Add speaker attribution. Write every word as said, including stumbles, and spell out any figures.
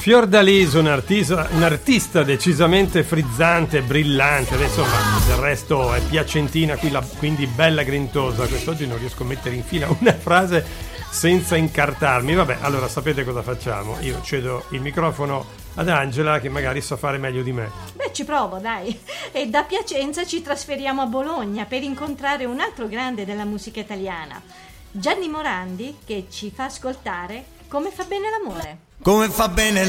Speaker 1: Fiordaliso, un artista, un artista decisamente frizzante, brillante, adesso del resto è piacentina, quindi bella grintosa. Quest'oggi non riesco a mettere in fila una frase senza incartarmi. Vabbè, allora sapete cosa facciamo? Io cedo il microfono ad Angela, che magari sa fare meglio di me.
Speaker 2: Beh, ci provo, dai. E da Piacenza ci trasferiamo a Bologna per incontrare un altro grande della musica italiana, Gianni Morandi, che ci fa ascoltare Come fa bene l'amore.
Speaker 3: Come fa bene